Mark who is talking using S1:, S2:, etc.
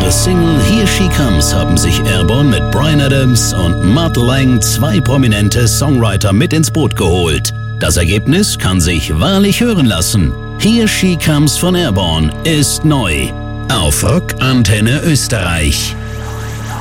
S1: ihrer Single Here She Comes haben sich Airborne mit Bryan Adams und Mutt Lange 2 prominente Songwriter mit ins Boot geholt. Das Ergebnis kann sich wahrlich hören lassen. Here She Comes von Airborne ist neu. Auf Rock Antenne Österreich.